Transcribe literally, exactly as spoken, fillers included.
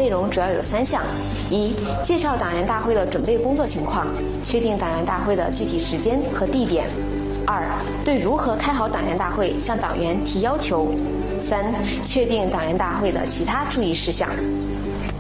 内容主要有三项：一、介绍党员大会的准备工作情况，确定党员大会的具体时间和地点；二、对如何开好党员大会向党员提要求；三、确定党员大会的其他注意事项。